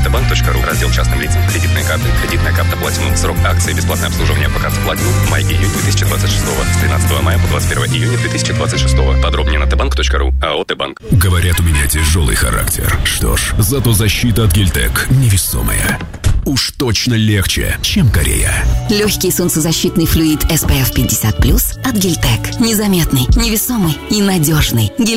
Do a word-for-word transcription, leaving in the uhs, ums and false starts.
банк точка ру. Раздел частным лицам. Кредитные карты. Кредитная карта Platinum. Срок акции. Бесплатное обслуживание по карте Platinum. Май-июнь две тысячи двадцать шестого. С тринадцатого мая по двадцать первое июня две тысячи двадцать шестого. Подробнее на тэ банк точка ру. АО «Т-банк». Говорят, у меня тяжелый характер. Что ж, зато защита от Гильтек невесомая. Уж точно легче, чем Корея. Легкий солнцезащитный флюид эс пэ эф пятьдесят плюс от Гильтек. Незаметный, невесомый и надежный.